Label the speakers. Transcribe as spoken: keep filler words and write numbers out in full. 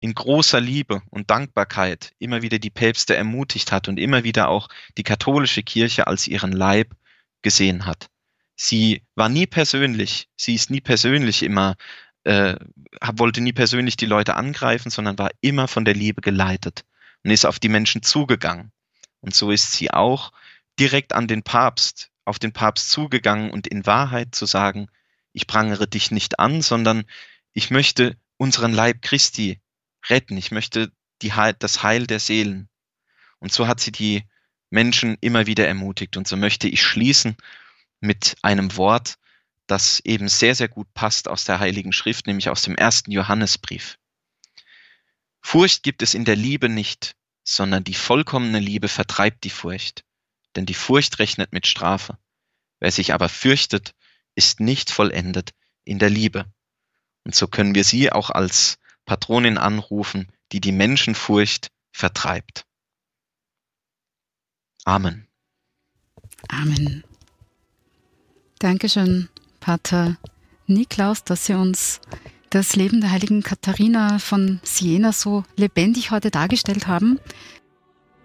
Speaker 1: in großer Liebe und Dankbarkeit immer wieder die Päpste ermutigt hat und immer wieder auch die katholische Kirche als ihren Leib gesehen hat. Sie war nie persönlich, sie ist nie persönlich immer, äh, wollte nie persönlich die Leute angreifen, sondern war immer von der Liebe geleitet und ist auf die Menschen zugegangen. Und so ist sie auch direkt an den Papst, auf den Papst zugegangen und in Wahrheit zu sagen, ich prangere dich nicht an, sondern ich möchte unseren Leib Christi retten. Ich möchte die Heil, das Heil der Seelen. Und so hat sie die Menschen immer wieder ermutigt. Und so möchte ich schließen mit einem Wort, das eben sehr, sehr gut passt aus der Heiligen Schrift, nämlich aus dem ersten Johannesbrief. Furcht gibt es in der Liebe nicht, sondern die vollkommene Liebe vertreibt die Furcht. Denn die Furcht rechnet mit Strafe. Wer sich aber fürchtet, ist nicht vollendet in der Liebe. Und so können wir sie auch als Patronin anrufen, die die Menschenfurcht vertreibt. Amen.
Speaker 2: Amen. Dankeschön, Pater Niklaus, dass Sie uns das Leben der heiligen Katharina von Siena so lebendig heute dargestellt haben.